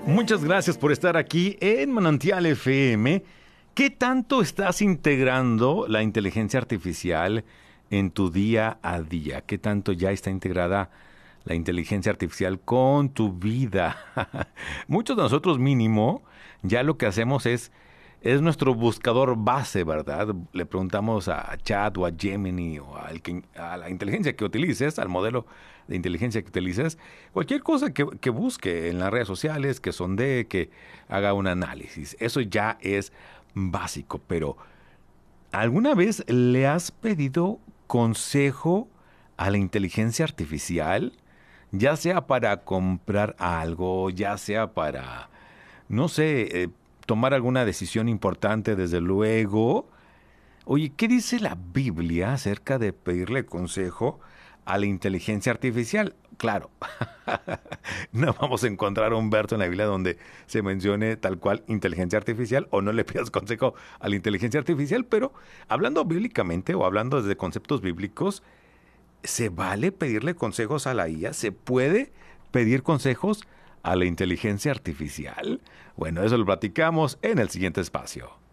Muchas gracias por estar aquí en Manantial FM. ¿Qué tanto estás integrando la inteligencia artificial en tu día a día? ¿Qué tanto ya está integrada la inteligencia artificial con tu vida? Muchos de nosotros mínimo, ya lo que hacemos es nuestro buscador base, ¿verdad? Le preguntamos a Chat o a Gemini o a la inteligencia que utilices, al modelo de inteligencia que utilices, cualquier cosa que busque en las redes sociales, que sondee, que haga un análisis. Eso ya es básico, pero ¿alguna vez le has pedido consejo a la inteligencia artificial? Ya sea para comprar algo, ya sea para, no sé, tomar alguna decisión importante, desde luego. Oye, ¿qué dice la Biblia acerca de pedirle consejo a la inteligencia artificial? Claro, no vamos a encontrar un verso en la Biblia donde se mencione tal cual inteligencia artificial o no le pidas consejo a la inteligencia artificial, pero hablando bíblicamente o hablando desde conceptos bíblicos, ¿se vale pedirle consejos a la IA? ¿Se puede pedir consejos a la inteligencia artificial? Bueno, eso lo platicamos en el siguiente espacio.